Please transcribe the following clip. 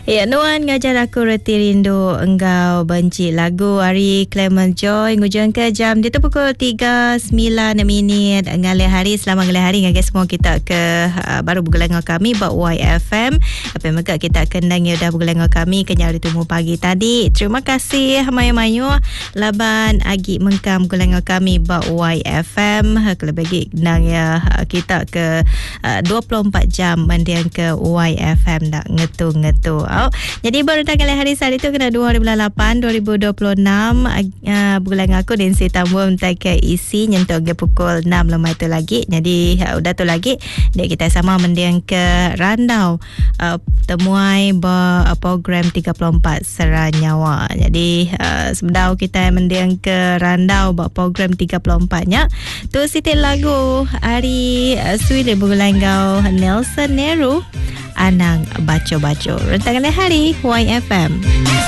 Ya, Nuan ngajar aku reti rindu engkau benci lagu Ari Clement Joy ngujung ke jam dia tu pukul 3.09 ngalih hari. Selamat ngalih hari dengan semua kita ke baru bergelengah kami buat YFM apa yang maka kita kenang ya dah bergelengah kami kenyal ditunggu pagi tadi. Terima kasih mayu-mayu laban agi mengkam gelengah kami buat YFM kalau bagi kenang ya kita ke 24 jam mandian ke YFM dak ngetu-ngetu. Jadi baru tanggal hari saat itu kena 2008 2026 bulan aku dan si tamu mentai ke isi nyentuh ke pukul 6 lemah itu lagi. Jadi udah tu lagi dia kita sama mendiang ke Randau temuai program 34 Seranyawa. Jadi sebenarnya kita mendiang ke Randau program 34 nya tu sitil lagu hari Suile Bugulanggau Nelson Nehru Anang Baco-Baco rentangan hari YFM.